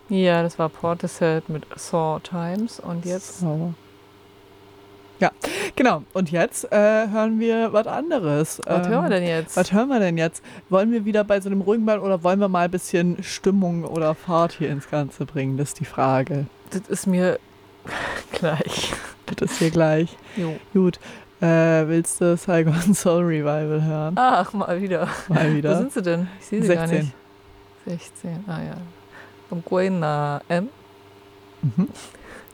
Ja, das war Portishead mit Saw Times und jetzt. So. Ja, genau. Und jetzt hören wir was anderes. Was hören wir denn jetzt? Was hören wir denn jetzt? Wollen wir wieder bei so einem ruhigen bleiben oder wollen wir mal ein bisschen Stimmung oder Fahrt hier ins Ganze bringen? Das ist die Frage. Das ist mir gleich. Das ist hier gleich. Jo. Gut. Willst du Saigon Soul Revival hören? Ach, mal wieder. Mal Wo wieder. sind sie denn? Ich sehe sie 16. gar nicht. 16. Ah ja. Vom Guayna M. Mhm.